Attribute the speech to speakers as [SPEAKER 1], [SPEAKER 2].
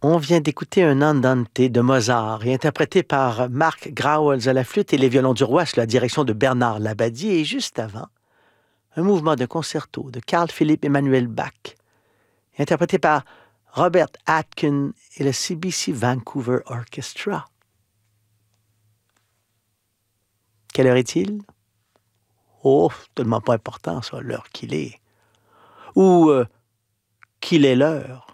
[SPEAKER 1] On vient d'écouter un andante de Mozart, interprété par Marc Grauwels à la flûte et les violons du roi sous la direction de Bernard Labadie, et juste avant, un mouvement de concerto de Carl Philipp Emanuel Bach, interprété par Robert Atkin et le CBC Vancouver Orchestra. Quelle heure est-il? Oh, tellement pas important, ça, l'heure qu'il est. Ou qu'il est l'heure.